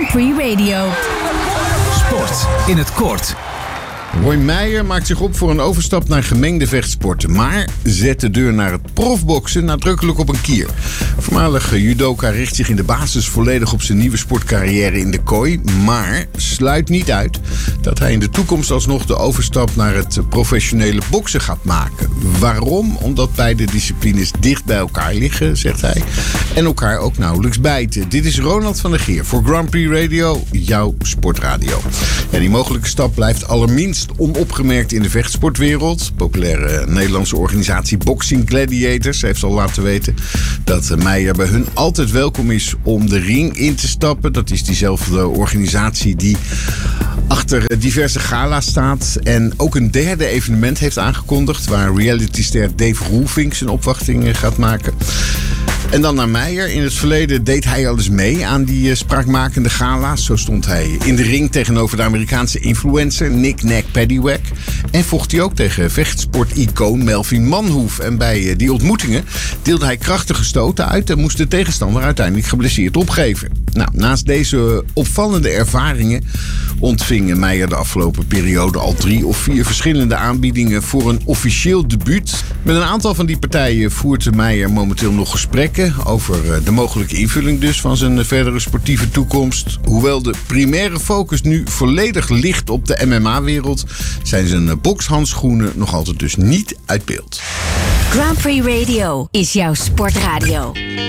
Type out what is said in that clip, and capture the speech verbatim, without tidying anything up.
Prix Radio. Sport in het kort. Roy Meijer maakt zich op voor een overstap naar gemengde vechtsporten, maar zet de deur naar het profboksen nadrukkelijk op een kier. Voormalig judoka richt zich in de basis volledig op zijn nieuwe sportcarrière in de kooi, maar sluit niet uit dat hij in de toekomst alsnog de overstap naar het professionele boksen gaat maken. Waarom? Omdat beide disciplines dicht bij elkaar liggen, zegt hij, en elkaar ook nauwelijks bijten. Dit is Ronald van der Geer voor Grand Prix Radio, jouw sportradio. Ja, die mogelijke stap blijft allerminst onopgemerkt in de vechtsportwereld. Populaire Nederlandse organisatie Boxing Gladiators heeft al laten weten dat Meijer bij hun altijd welkom is om de ring in te stappen. Dat is diezelfde organisatie die achter diverse gala's staat en ook een derde evenement heeft aangekondigd waar realityster Dave Roelvink zijn opwachting gaat maken. En dan naar Meijer. In het verleden deed hij al eens mee aan die uh, spraakmakende gala's. Zo stond hij in de ring tegenover de Amerikaanse influencer Nick Nack Paddywhack. En vocht hij ook tegen vechtsport-icoon Melvin Manhoef. En bij uh, die ontmoetingen deelde hij krachtige stoten uit en moest de tegenstander uiteindelijk geblesseerd opgeven. Nou, naast deze opvallende ervaringen ontving Meijer de afgelopen periode al drie of vier verschillende aanbiedingen voor een officieel debuut. Met een aantal van die partijen voert Meijer momenteel nog gesprekken over de mogelijke invulling dus van zijn verdere sportieve toekomst. Hoewel de primaire focus nu volledig ligt op de M M A-wereld, zijn zijn bokshandschoenen nog altijd dus niet uit beeld. Grand Prix Radio is jouw sportradio.